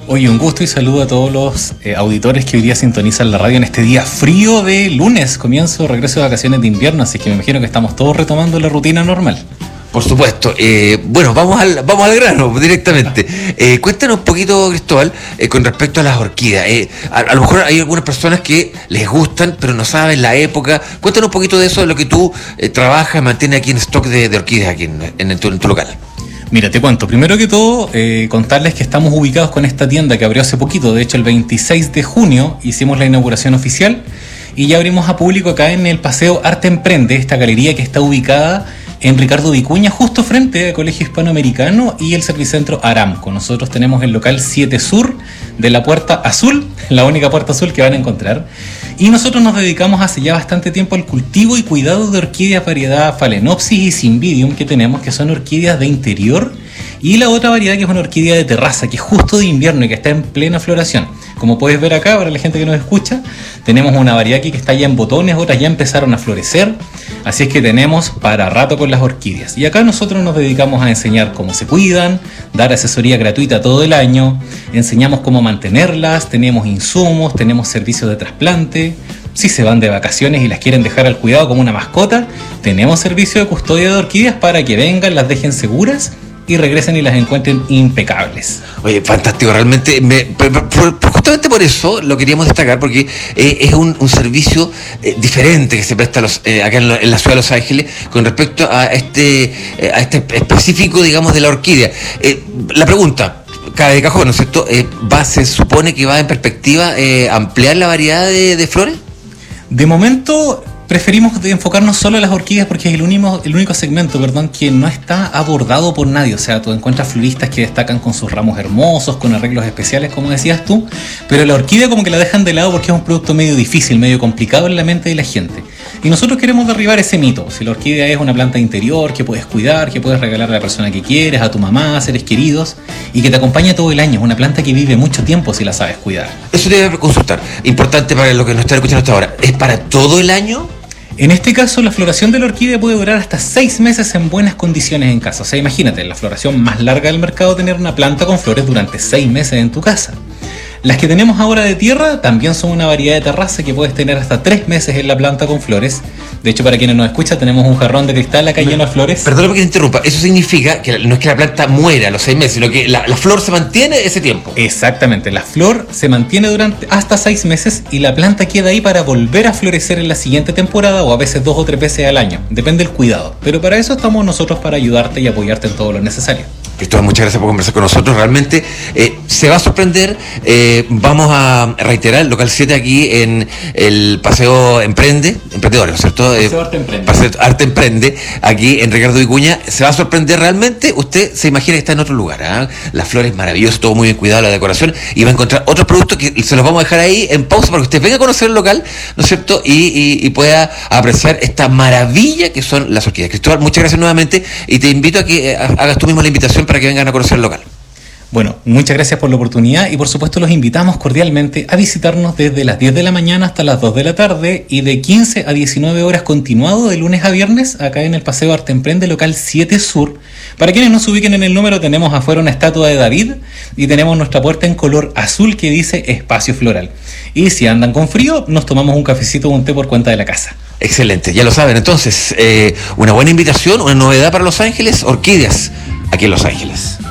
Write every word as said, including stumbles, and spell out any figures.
Oye, un gusto y saludo a todos los eh, auditores que hoy día sintonizan la radio en este día frío de lunes, comienzo, regreso de vacaciones de invierno, así que me imagino que estamos todos retomando la rutina normal. Por supuesto. Eh, bueno, vamos al vamos al grano directamente. Eh, cuéntanos un poquito, Cristóbal, eh, con respecto a las orquídeas. Eh, a, a lo mejor hay algunas personas que les gustan, pero no saben la época. Cuéntanos un poquito de eso, de lo que tú eh, trabajas, mantienes aquí en stock de, de orquídeas aquí en, en, en, tu, en tu local. Mira, te cuento, primero que todo, eh, contarles que estamos ubicados con esta tienda que abrió hace poquito, de hecho el veintiséis de junio hicimos la inauguración oficial y ya abrimos a público acá en el Paseo Arte Emprende, esta galería que está ubicada en Ricardo Vicuña, justo frente al Colegio Hispanoamericano y el Servicentro Aramco. Nosotros tenemos el local siete Sur de la Puerta Azul, la única puerta azul que van a encontrar. Y nosotros nos dedicamos hace ya bastante tiempo al cultivo y cuidado de orquídeas variedad Phalaenopsis y Cymbidium que tenemos, que son orquídeas de interior. Y la otra variedad que es una orquídea de terraza, que es justo de invierno y que está en plena floración. Como puedes ver acá, para la gente que nos escucha, tenemos una variedad aquí que está ya en botones, otras ya empezaron a florecer. Así es que tenemos para rato con las orquídeas. Y acá nosotros nos dedicamos a enseñar cómo se cuidan, dar asesoría gratuita todo el año, enseñamos cómo mantenerlas, tenemos insumos, tenemos servicios de trasplante. Si se van de vacaciones y las quieren dejar al cuidado como una mascota, tenemos servicio de custodia de orquídeas para que vengan, las dejen seguras y regresen y las encuentren impecables. Oye, fantástico, realmente, me, por, por, justamente por eso lo queríamos destacar, porque eh, es un, un servicio eh, diferente que se presta a los, eh, acá en la, en la ciudad de Los Ángeles con respecto a este, eh, a este específico, digamos, de la orquídea. Eh, la pregunta, cabe de cajón, ¿no es cierto? Eh, ¿va, se supone que va en perspectiva eh, ampliar la variedad de, de flores? De momento preferimos enfocarnos solo en las orquídeas porque es el único, el único segmento, perdón, que no está abordado por nadie. O sea, tú encuentras floristas que destacan con sus ramos hermosos, con arreglos especiales, como decías tú, pero la orquídea como que la dejan de lado porque es un producto medio difícil, medio complicado en la mente de la gente. Y nosotros queremos derribar ese mito. Si la orquídea es una planta interior que puedes cuidar, que puedes regalar a la persona que quieres, a tu mamá, a seres queridos, y que te acompaña todo el año. Es una planta que vive mucho tiempo si la sabes cuidar. Eso te voy a consultar. Importante para lo que nos están escuchando hasta ahora. ¿Es para todo el año? En este caso, la floración de la orquídea puede durar hasta seis meses en buenas condiciones en casa. O sea, imagínate, la floración más larga del mercado, tener una planta con flores durante seis meses en tu casa. Las que tenemos ahora de tierra también son una variedad de terraza que puedes tener hasta tres meses en la planta con flores. De hecho, para quienes nos escuchan, tenemos un jarrón de cristal acá lleno de flores. Perdóname que te interrumpa. Eso significa que no es que la planta muera a los seis meses, sino que la, la flor se mantiene ese tiempo. Exactamente. La flor se mantiene durante hasta seis meses y la planta queda ahí para volver a florecer en la siguiente temporada o a veces dos o tres veces al año. Depende del cuidado. Pero para eso estamos nosotros, para ayudarte y apoyarte en todo lo necesario. Cristóbal, muchas gracias por conversar con nosotros. Realmente eh, se va a sorprender. Eh, vamos a reiterar el local siete aquí en el Paseo Emprende, Emprendedores, ¿no es cierto? Paseo Arte Emprende. Paseo Arte Emprende, aquí en Ricardo Vicuña. Se va a sorprender realmente. Usted se imagina que está en otro lugar. ¿eh? Las flores maravillosas, todo muy bien cuidado, la decoración. Y va a encontrar otros productos que se los vamos a dejar ahí en pausa para que usted venga a conocer el local, ¿no es cierto? Y, y, y pueda apreciar esta maravilla que son las orquídeas. Cristóbal, muchas gracias nuevamente y te invito a que eh, hagas tú mismo la invitación para que vengan a conocer el local. Bueno, muchas gracias por la oportunidad y por supuesto los invitamos cordialmente a visitarnos desde las diez de la mañana hasta las dos de la tarde y de quince a diecinueve horas continuado de lunes a viernes acá en el Paseo Arte Emprende, local siete Sur. Para quienes no se ubiquen en el número, tenemos afuera una estatua de David y tenemos nuestra puerta en color azul que dice Espacio Floral. Y si andan con frío, nos tomamos un cafecito o un té por cuenta de la casa. Excelente, ya lo saben. Entonces, eh, una buena invitación, una novedad para Los Ángeles, orquídeas aquí en Los Ángeles.